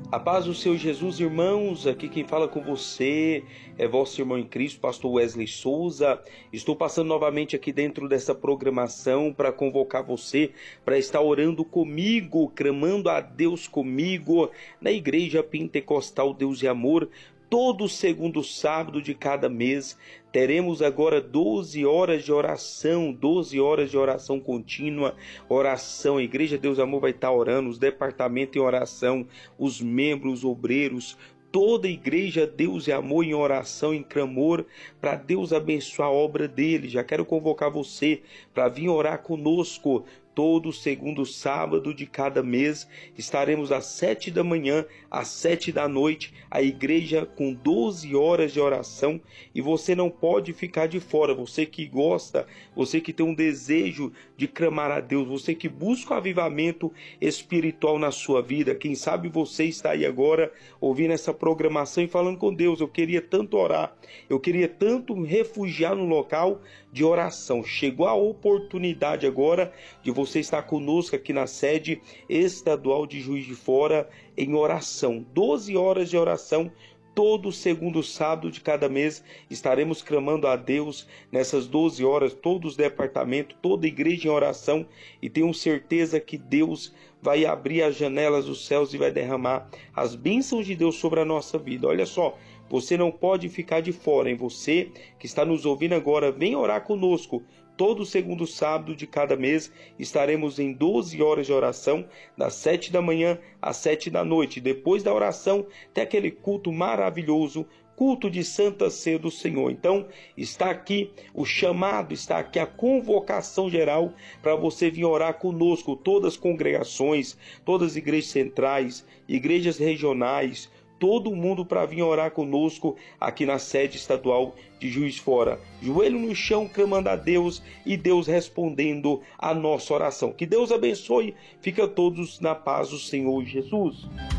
A paz do Senhor Jesus, irmãos. Aqui quem fala com você é vosso irmão em Cristo, pastor Wesley Souza. Estou passando novamente aqui dentro dessa programação para convocar você para estar orando comigo, clamando a Deus comigo na Igreja Pentecostal Deus e Amor. Todo segundo sábado de cada mês teremos agora 12 horas de oração, 12 horas de oração contínua, oração. A Igreja Deus e Amor vai estar orando, os departamentos em oração, os membros, os obreiros, toda a Igreja Deus e Amor em oração, em clamor, para Deus abençoar a obra dele. Já quero convocar você para vir orar conosco. Todo segundo sábado de cada mês estaremos às 7 da manhã, às 7 da noite, a igreja com 12 horas de oração, e você não pode ficar de fora. Você que gosta, você que tem um desejo de clamar a Deus, você que busca o avivamento espiritual na sua vida, quem sabe você está aí agora ouvindo essa programação e falando com Deus: eu queria tanto orar, eu queria tanto refugiar no local de oração. Chegou a oportunidade agora de você estar conosco aqui na sede estadual de Juiz de Fora em oração. 12 horas de oração. Todo segundo sábado de cada mês estaremos clamando a Deus nessas 12 horas, todos os departamentos, toda a igreja em oração, e tenho certeza que Deus vai abrir as janelas dos céus e vai derramar as bênçãos de Deus sobre a nossa vida. Olha só, você não pode ficar de fora, hein? Você que está nos ouvindo agora, vem orar conosco. Todo segundo sábado de cada mês estaremos em 12 horas de oração, das 7 da manhã às 7 da noite. Depois da oração, tem aquele culto maravilhoso, culto de Santa Ceia do Senhor. Então, está aqui o chamado, está aqui a convocação geral para você vir orar conosco. Todas as congregações, todas as igrejas centrais, igrejas regionais, todo mundo para vir orar conosco aqui na sede estadual de Juiz de Fora. Joelho no chão, clamando a Deus, e Deus respondendo a nossa oração. Que Deus abençoe. Fica todos na paz do Senhor Jesus.